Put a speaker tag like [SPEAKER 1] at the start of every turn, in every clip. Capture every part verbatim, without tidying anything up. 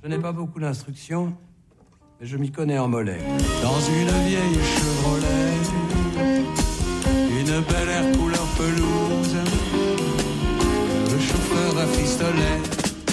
[SPEAKER 1] Je n'ai pas beaucoup d'instructions, mais je m'y connais en mollet. Dans une vieille Chevrolet, une belle air couleur pelouse, le chauffeur rafistolait.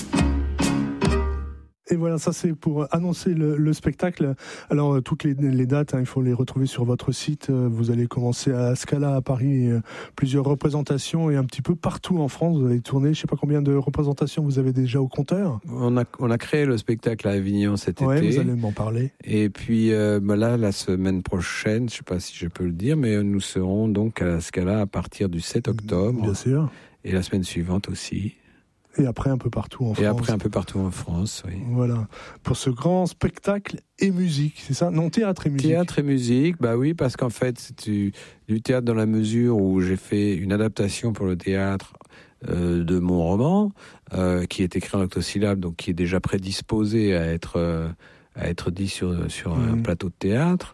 [SPEAKER 2] Et voilà, ça c'est pour annoncer le, le spectacle. Alors euh, toutes les, les dates, hein, il faut les retrouver sur votre site. Euh, vous allez commencer à Scala à Paris, euh, plusieurs représentations et un petit peu partout en France. Vous allez tourner, je ne sais pas combien de représentations vous avez déjà au compteur.
[SPEAKER 3] On a, on a créé le spectacle à Avignon cet
[SPEAKER 2] ouais,
[SPEAKER 3] été.
[SPEAKER 2] Vous allez m'en parler.
[SPEAKER 3] Et puis euh, bah là, la semaine prochaine, je ne sais pas si je peux le dire, mais nous serons donc à la Scala à partir du sept octobre.
[SPEAKER 2] Bien sûr.
[SPEAKER 3] Et la semaine suivante aussi.
[SPEAKER 2] Et après un peu partout en France.
[SPEAKER 3] Et après un peu partout en France, oui.
[SPEAKER 2] Voilà. Pour ce grand spectacle et musique, c'est ça ? Non, théâtre et musique.
[SPEAKER 3] Théâtre et musique, bah oui, parce qu'en fait, c'est du, du théâtre dans la mesure où j'ai fait une adaptation pour le théâtre euh, de mon roman, euh, qui est écrit en octosyllabes, donc qui est déjà prédisposé à être, euh, à être dit sur, sur mmh. un plateau de théâtre.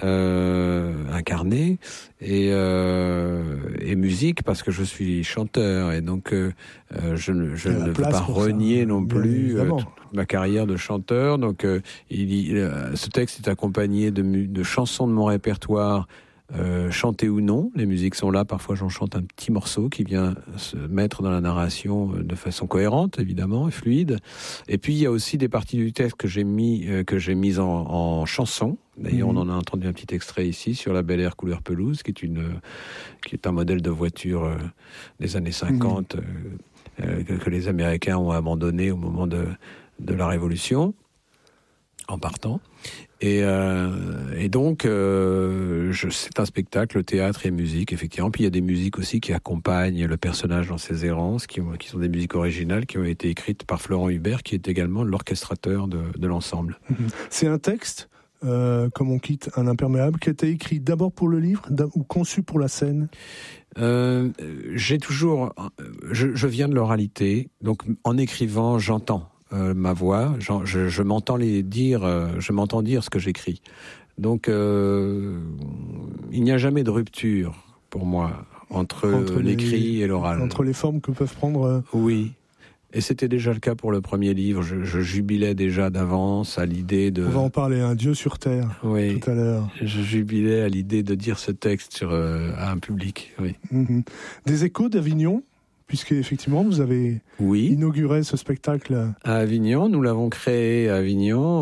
[SPEAKER 3] Euh, incarné et, euh, et musique parce que je suis chanteur et donc euh, je, ne, je ne veux pas renier ça, non plus euh, toute ma carrière de chanteur. Donc euh, il, il, ce texte est accompagné de, de chansons de mon répertoire, euh, chantées ou non. Les musiques sont là, parfois j'en chante un petit morceau qui vient se mettre dans la narration de façon cohérente évidemment et fluide. Et puis il y a aussi des parties du texte que j'ai mis euh, que j'ai mises en, en chanson. D'ailleurs, mmh. on en a entendu un petit extrait ici sur la Bel Air couleur pelouse, qui est une, qui est un modèle de voiture euh, des années cinquante mmh. euh, que, que les Américains ont abandonné au moment de, de la Révolution, en partant. Et, euh, et donc, euh, je, c'est un spectacle, théâtre et musique, effectivement. Puis il y a des musiques aussi qui accompagnent le personnage dans ses errances, qui, ont, qui sont des musiques originales, qui ont été écrites par Florent Hubert, qui est également l'orchestrateur de, de l'ensemble.
[SPEAKER 2] Mmh. C'est un texte Euh, comme on quitte un imperméable, qui a été écrit d'abord pour le livre ou conçu pour la scène ?
[SPEAKER 3] euh, J'ai toujours, je, je viens de l'oralité, donc en écrivant, j'entends euh, ma voix, je, je m'entends les dire, euh, je m'entends dire ce que j'écris. Donc euh, il n'y a jamais de rupture pour moi entre, entre l'écrit les, et l'oral.
[SPEAKER 2] Entre les formes que peuvent prendre. Euh...
[SPEAKER 3] Oui. Et c'était déjà le cas pour le premier livre. Je, je jubilais déjà d'avance à l'idée de...
[SPEAKER 2] On va en parler, un Dieu sur terre,
[SPEAKER 3] oui,
[SPEAKER 2] tout à l'heure.
[SPEAKER 3] Je jubilais à l'idée de dire ce texte sur, euh, à un public, oui.
[SPEAKER 2] Mmh. Des échos d'Avignon, puisque effectivement vous avez
[SPEAKER 3] oui.
[SPEAKER 2] inauguré ce spectacle.
[SPEAKER 3] À Avignon, nous l'avons créé à Avignon.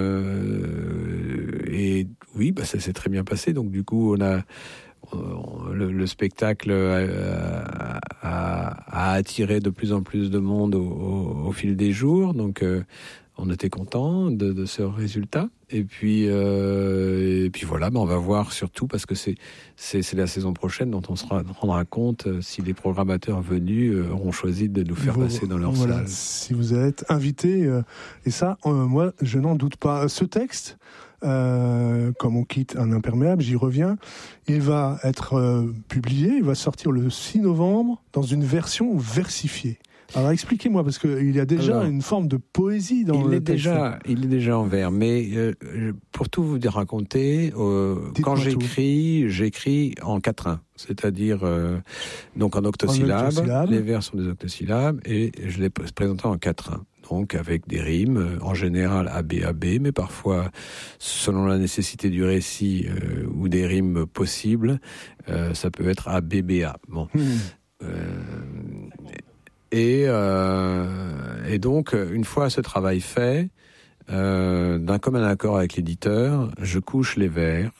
[SPEAKER 3] Euh, et oui, bah, ça s'est très bien passé. Donc du coup, on a... Le, le spectacle a, a, a attiré de plus en plus de monde au, au, au fil des jours, donc euh, on était contents de, de ce résultat. Et puis, euh, et puis voilà, ben on va voir surtout parce que c'est, c'est, c'est la saison prochaine dont on se rendra compte si les programmateurs venus euh, auront choisi de nous faire vous, passer dans leur
[SPEAKER 2] voilà,
[SPEAKER 3] salle.
[SPEAKER 2] Si vous êtes invités, euh, et ça, euh, moi, je n'en doute pas. Ce texte, Euh, comme on quitte un imperméable, j'y reviens, il va être euh, publié, il va sortir le six novembre dans une version versifiée. Alors expliquez-moi, parce qu'il y a déjà Alors, une forme de poésie dans
[SPEAKER 3] il
[SPEAKER 2] le
[SPEAKER 3] est
[SPEAKER 2] texte.
[SPEAKER 3] Déjà, il est déjà en vers, mais euh, pour tout vous raconter, euh, quand j'écris, tout. j'écris en quatrain, c'est-à-dire euh, donc en octosyllabes, en octosyllabes, les vers sont des octosyllabes, et je les présente en quatrain. Donc avec des rimes, en général A B A B, mais parfois, selon la nécessité du récit euh, ou des rimes possibles, euh, ça peut être A B B A. Bon. Mmh. Euh, et, euh, et donc, une fois ce travail fait, euh, d'un commun accord avec l'éditeur, je couche les vers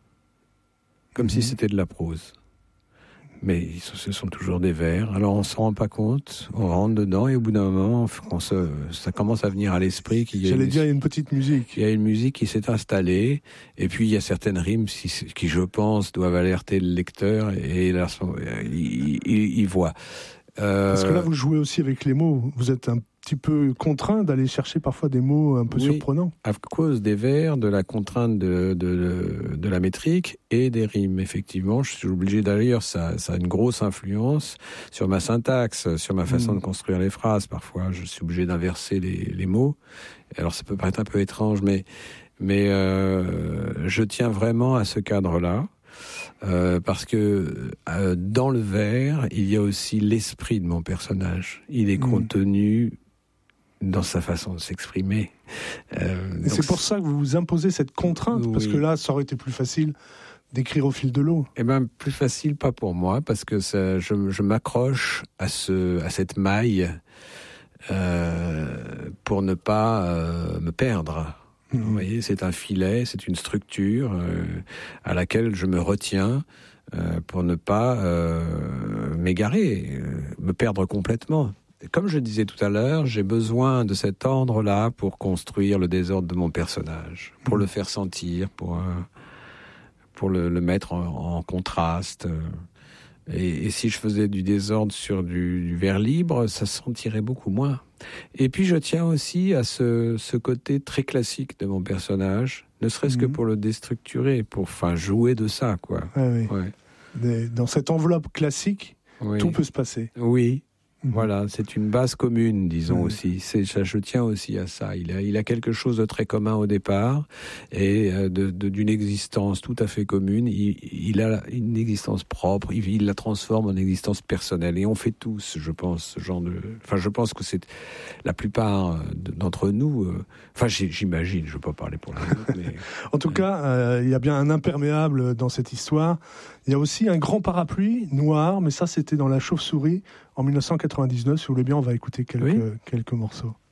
[SPEAKER 3] comme mmh. si c'était de la prose. Mais ce sont toujours des vers. Alors on s'en rend pas compte, on rentre dedans et au bout d'un moment, on se, ça commence à venir à l'esprit qu'il y a
[SPEAKER 2] J'allais
[SPEAKER 3] une,
[SPEAKER 2] dire, il y a une petite musique.
[SPEAKER 3] Il y a une musique qui s'est installée et puis il y a certaines rimes qui, qui je pense, doivent alerter le lecteur et là, il, il, il voit.
[SPEAKER 2] Euh... Parce que là, vous jouez aussi avec les mots. Vous êtes un petit peu contraint d'aller chercher parfois des mots un peu
[SPEAKER 3] oui,
[SPEAKER 2] surprenants.
[SPEAKER 3] À cause des vers, de la contrainte de, de, de, de la métrique et des rimes. Effectivement, je suis obligé d'ailleurs, ça, ça a une grosse influence sur ma syntaxe, sur ma façon mmh. de construire les phrases. Parfois, je suis obligé d'inverser les, les mots. Alors, ça peut paraître un peu étrange, mais, mais euh, je tiens vraiment à ce cadre-là. Euh, parce que euh, dans le vers, il y a aussi l'esprit de mon personnage. Il est mmh. contenu dans sa façon de s'exprimer. Euh,
[SPEAKER 2] Et c'est pour ça que vous vous imposez cette contrainte, oui. Parce que là, ça aurait été plus facile d'écrire au fil de l'eau.
[SPEAKER 3] Eh bien, plus facile, pas pour moi, parce que ça, je, je m'accroche à, ce, à cette maille euh, pour ne pas euh, me perdre. Mmh. Vous voyez, c'est un filet, c'est une structure euh, à laquelle je me retiens euh, pour ne pas euh, m'égarer, euh, me perdre complètement. Comme je disais tout à l'heure, j'ai besoin de cet ordre-là pour construire le désordre de mon personnage, pour mmh. le faire sentir, pour... Euh, pour le, le mettre en, en contraste. Et, et si je faisais du désordre sur du, du vers libre, ça se sentirait beaucoup moins. Et puis je tiens aussi à ce, ce côté très classique de mon personnage, ne serait-ce mmh. que pour le déstructurer, pour enfin, jouer de ça, quoi.
[SPEAKER 2] Ah oui. Ouais. Dans cette enveloppe classique, oui. tout peut se passer.
[SPEAKER 3] Oui. Mmh. Voilà, c'est une base commune, disons mmh. aussi. C'est, ça, je tiens aussi à ça. Il a, il a quelque chose de très commun au départ et de, de, d'une existence tout à fait commune. Il, il a une existence propre. Il, il la transforme en existence personnelle. Et on fait tous, je pense, ce genre de. Enfin, je pense que c'est la plupart d'entre nous. Euh... Enfin, j'imagine. Je ne veux pas parler pour les autres. Mais...
[SPEAKER 2] en tout cas, euh, il y a bien un imperméable dans cette histoire. Il y a aussi un grand parapluie noir, mais ça, c'était dans La Chauve-souris en mille neuf cent quatre-vingt-dix-neuf. Si vous voulez bien, on va écouter quelques, oui. quelques morceaux.